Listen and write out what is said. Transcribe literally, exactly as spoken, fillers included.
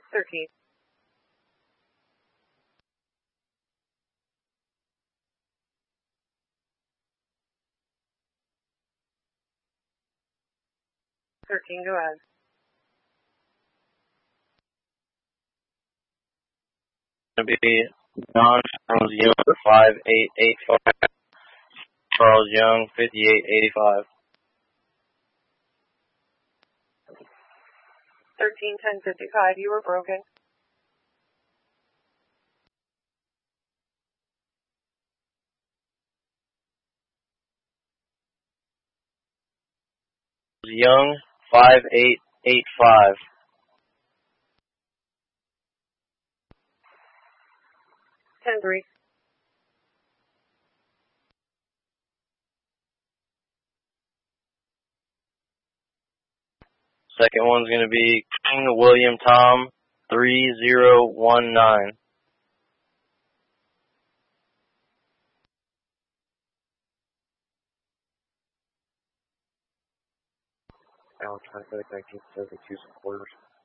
thirteen. Thirteen, go ahead. Going to be John Charles Young, five eight eight five. Charles Young, fifty-eight eighty-five. Thirteen ten fifty-five, you were broken. Young, five eight eight five. Ten three. Second one's going to be King William Tom, three zero one nine. Alan, trying to nineteen seventy-two some quarters.